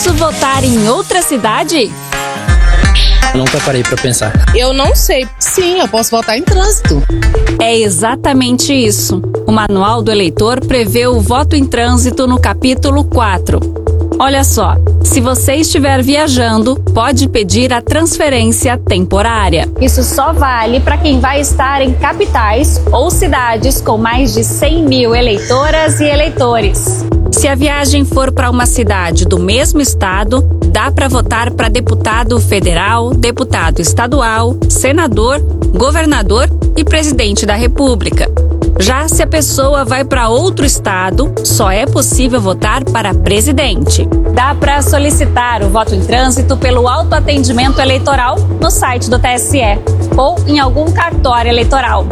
Posso votar em outra cidade? Nunca parei para pensar. Eu não sei. Sim, eu posso votar em trânsito. É exatamente isso. O Manual do Eleitor prevê o voto em trânsito no capítulo 4. Olha só, se você estiver viajando, pode pedir a transferência temporária. Isso só vale para quem vai estar em capitais ou cidades com mais de 100 mil eleitoras e eleitores. Se a viagem for para uma cidade do mesmo estado, dá para votar para deputado federal, deputado estadual, senador, governador e presidente da República. Já se a pessoa vai para outro estado, só é possível votar para presidente. Dá para solicitar o voto em trânsito pelo autoatendimento eleitoral no site do TSE ou em algum cartório eleitoral.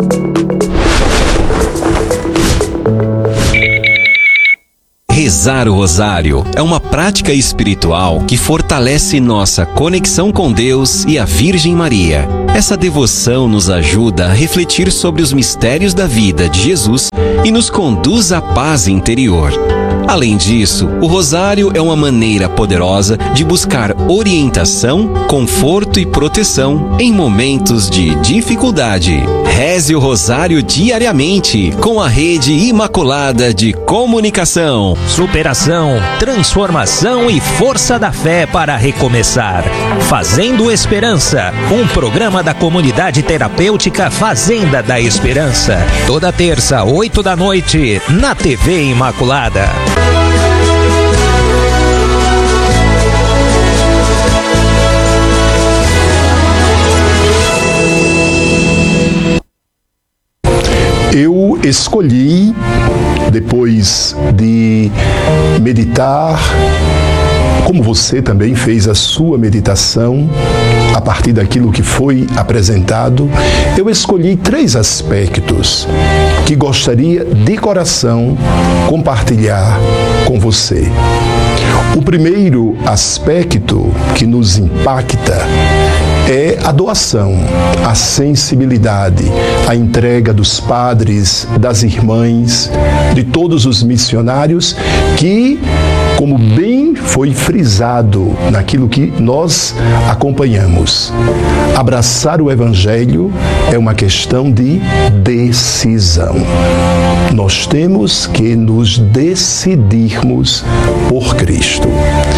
Rezar o rosário é uma prática espiritual que fortalece nossa conexão com Deus e a Virgem Maria. Essa devoção nos ajuda a refletir sobre os mistérios da vida de Jesus e nos conduz à paz interior. Além disso, o rosário é uma maneira poderosa de buscar orientação, conforto e proteção em momentos de dificuldade. Reze o rosário diariamente com a Rede Imaculada de Comunicação. Superação, transformação e força da fé para recomeçar. Fazendo Esperança, um programa da comunidade terapêutica Fazenda da Esperança. Toda terça, 8 da noite, na TV Imaculada. Eu escolhi, depois de meditar, como você também fez a sua meditação, a partir daquilo que foi apresentado, eu escolhi 3 aspectos que gostaria de coração compartilhar com você. O primeiro aspecto que nos impacta é a doação, a sensibilidade, a entrega dos padres, das irmãs, de todos os missionários que, como bem foi frisado naquilo que nós acompanhamos, abraçar o Evangelho é uma questão de decisão. Nós temos que nos decidirmos por Cristo.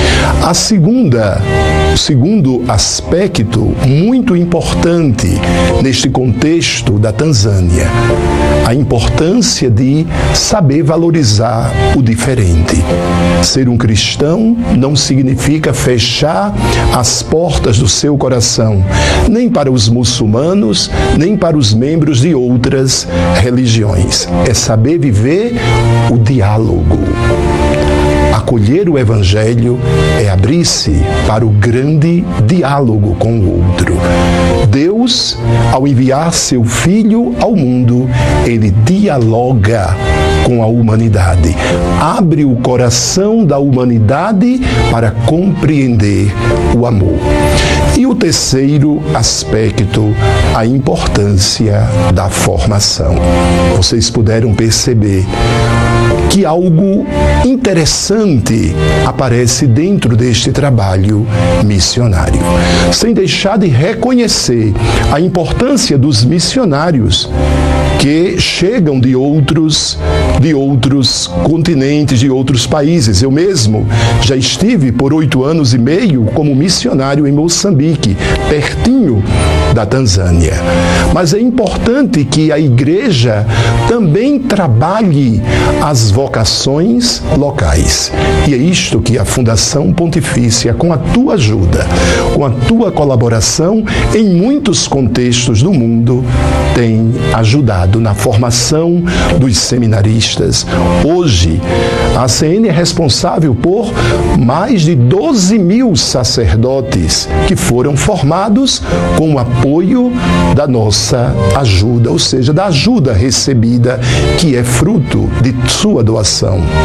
O segundo aspecto muito importante neste contexto da Tanzânia, a importância de saber valorizar o diferente. Ser um cristão não significa fechar as portas do seu coração, nem para os muçulmanos, nem para os membros de outras religiões. É saber viver o diálogo. Acolher o Evangelho é abrir-se para o grande diálogo com o outro. Deus, ao enviar seu Filho ao mundo, ele dialoga com a humanidade. Abre o coração da humanidade para compreender o amor. E o terceiro aspecto, a importância da formação. Vocês puderam perceber que algo interessante aparece dentro deste trabalho missionário. Sem deixar de reconhecer a importância dos missionários que chegam de outros continentes, de outros países. Eu mesmo já estive por 8 anos e meio como missionário em Moçambique, pertinho da Tanzânia. Mas é importante que a igreja também trabalhe as vocações locais. E é isto que a Fundação Pontifícia, com a tua ajuda, com a tua colaboração, em muitos contextos do mundo, tem ajudado na formação dos seminaristas. Hoje, a ACN é responsável por mais de 12 mil sacerdotes que foram formados com o apoio da nossa ajuda, ou seja, da ajuda recebida, que é fruto de sua doação.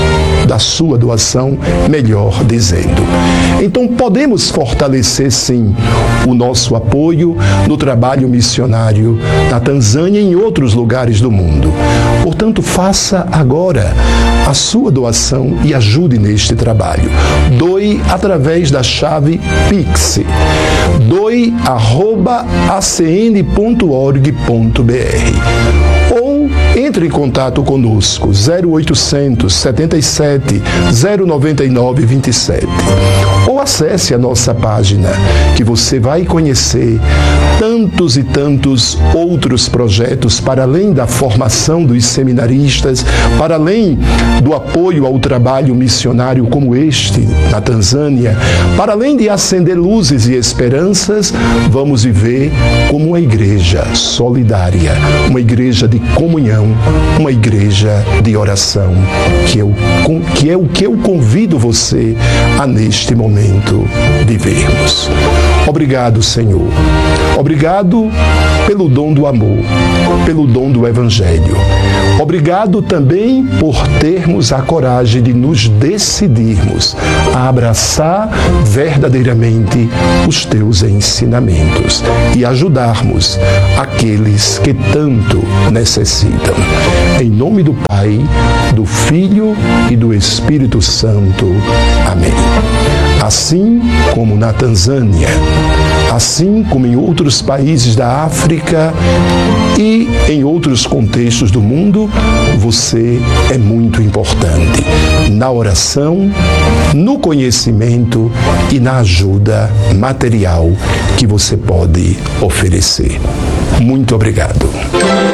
da sua doação, melhor dizendo. Então, podemos fortalecer, sim, o nosso apoio no trabalho missionário na Tanzânia e em outros lugares do mundo. Portanto, faça agora a sua doação e ajude neste trabalho. Doe através da chave Pix. doe@acn.org.br ou entre em contato conosco 0800 77 099 27 ou acesse a nossa página que você vai conhecer tantos e tantos outros projetos para além da formação dos seminaristas, para além do apoio ao trabalho missionário como este na Tanzânia, para além de acender luzes e esperanças, vamos viver como uma igreja solidária, uma igreja de comunhão, uma igreja de oração, que é o que eu convido você a neste momento vivermos. Obrigado, Senhor. Obrigado pelo dom do amor, pelo dom do Evangelho. Obrigado também por termos a coragem de nos decidirmos a abraçar verdadeiramente os teus ensinamentos e ajudarmos aqueles que tanto necessitam. Em nome do Pai, do Filho e do Espírito Santo. Amém. Assim como na Tanzânia, assim como em outros países da África e em outros contextos do mundo, você é muito importante na oração, no conhecimento e na ajuda material que você pode oferecer. Muito obrigado.